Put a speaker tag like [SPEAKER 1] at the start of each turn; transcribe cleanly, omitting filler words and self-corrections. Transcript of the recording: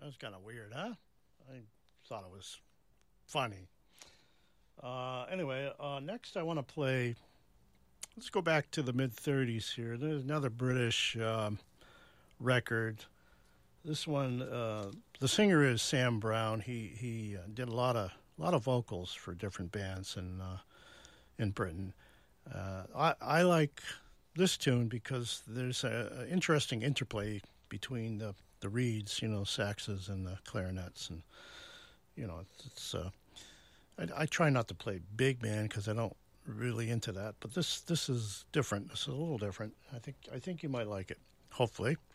[SPEAKER 1] That's kind of weird, huh? I thought it was funny. Anyway, next I want to play. Let's go back to the mid '30s here. There's another British record. This one, the singer is Sam Brown. He did a lot of vocals for different bands in Britain. I like this tune because there's a interesting interplay between the reeds, saxes and the clarinets, and it's I try not to play big band because I don't really into that, but this is different. This is a little different. I think you might like it. Hopefully.